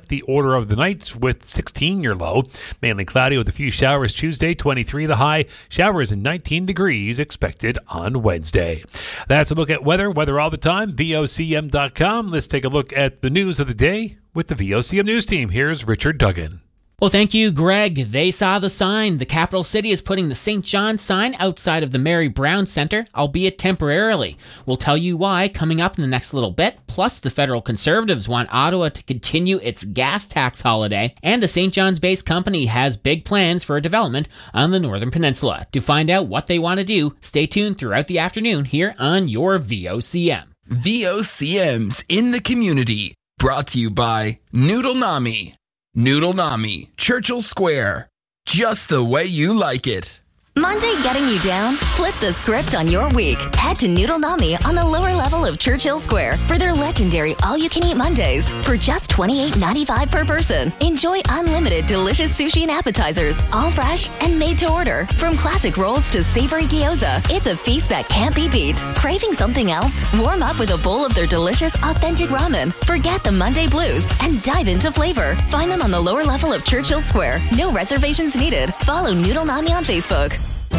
set the order of the night with 16 your low. Mainly cloudy with a few showers Tuesday, 23 the high. Showers and 19 degrees expected on Wednesday. That's a look at weather all the time, VOCM.com. Let's take a look at the news of the day with the VOCM News Team. Here's Richard Duggan. Well, thank you, Greg. They saw the sign. The capital city is putting the St. John sign outside of the Mary Brown Center, albeit temporarily. We'll tell you why coming up in the next little bit. Plus, the federal Conservatives want Ottawa to continue its gas tax holiday, and a St. John's-based company has big plans for a development on the Northern Peninsula. To find out what they want to do, stay tuned throughout the afternoon here on your VOCM. VOCM's in the community. Brought to you by Noodle Nami. Noodle Nami, Churchill Square. Just the way you like it. Monday getting you down? Flip the script on your week. Head to Noodle Nami on the lower level of Churchill Square for their legendary all-you-can-eat Mondays. For just $28.95 per person, enjoy unlimited delicious sushi and appetizers, all fresh and made to order. From classic rolls to savory gyoza, it's a feast that can't be beat. Craving something else? Warm up with a bowl of their delicious, authentic ramen. Forget the Monday blues and dive into flavor. Find them on the lower level of Churchill Square. No reservations needed. Follow Noodle Nami on Facebook.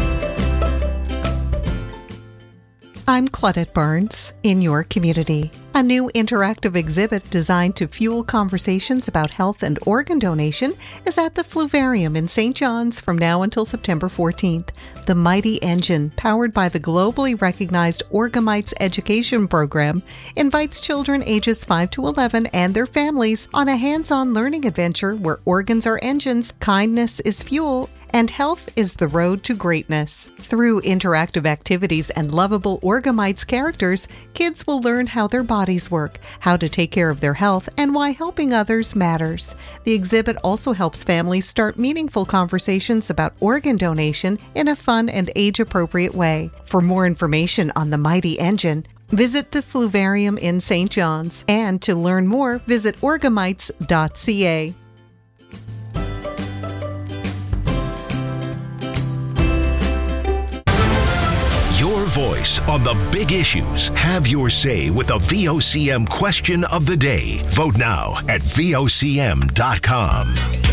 I'm Claudette Barnes, in your community. A new interactive exhibit designed to fuel conversations about health and organ donation is at the Fluvarium in St. John's from now until September 14th. The Mighty Engine, powered by the globally recognized Orgamites Education Program, invites children ages 5 to 11 and their families on a hands-on learning adventure where organs are engines, kindness is fuel, and health is the road to greatness. Through interactive activities and lovable Orgamites characters, kids will learn how their bodies work, how to take care of their health, and why helping others matters. The exhibit also helps families start meaningful conversations about organ donation in a fun and age-appropriate way. For more information on the Mighty Engine, visit the Fluvarium in St. John's. And to learn more, visit orgamites.ca. Your voice on the big issues. Have your say with the VOCM question of the day. Vote now at VOCM.com.